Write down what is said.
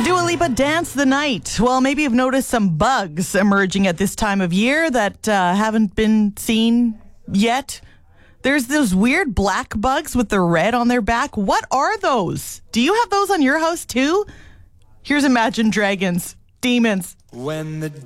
Dua Lipa, Dance the Night. Well, maybe you've noticed some bugs emerging at this time of year that haven't been seen yet. There's those weird black bugs with the red on their back. What are those? Do you have those on your house too? Here's Imagine Dragons, Demons. When the